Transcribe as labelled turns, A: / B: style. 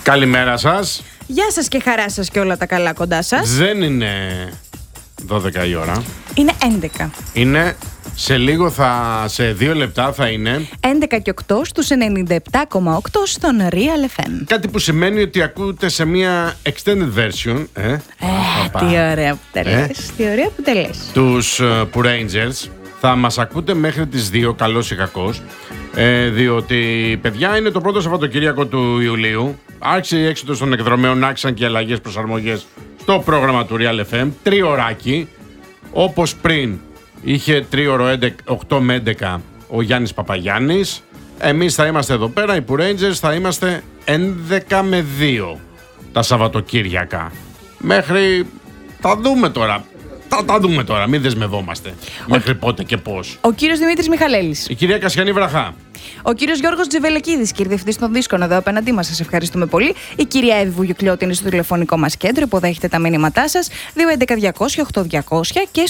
A: Καλημέρα σας.
B: Γεια σας και χαρά σας και όλα τα καλά κοντά σας.
A: Δεν είναι 12 η ώρα.
B: Είναι 11.
A: Είναι σε λίγο, σε 2 λεπτά θα είναι
B: 11 και 8 στους 97,8 στον Real FM.
A: κάτι που σημαίνει ότι ακούτε σε μια extended version
B: Τι ωραία που τα λες. Τι ωραία που τα λες.
A: τους Pooh Rangers. Θα μας ακούτε μέχρι τις 2, καλώς ή κακώς, διότι, παιδιά, είναι το πρώτο Σαββατοκύριακο του Ιουλίου. Άρχισε η έξοδος των εκδρομέων, άρχισαν και αλλαγές, προσαρμογές στο πρόγραμμα του Real FM. Τριωράκι, όπως πριν είχε τρίωρο 8 με 11 ο Γιάννης Παπαγιάννης. Εμείς θα είμαστε εδώ πέρα, οι Pooh Rangers θα είμαστε 11 με 2 τα Σαββατοκύριακα. Μέχρι, θα δούμε τώρα. Θα δούμε τώρα, μην δεσμευόμαστε. Μέχρι πότε και πώς.
B: Ο κύριος Δημήτρης Μιχαλέλης.
A: Η κυρία Κασιανή Βραχά.
B: Ο κύριος Γιώργος Τζιβελεκίδης, κυριευτής των δίσκων εδώ απέναντί μας. Σας ευχαριστούμε πολύ. Η κυρία Εύη Βουγιουκλιώτη είναι στο τηλεφωνικό μας κέντρο. Υποδέχεται τα μήνυματά σας. 211-200-8200 και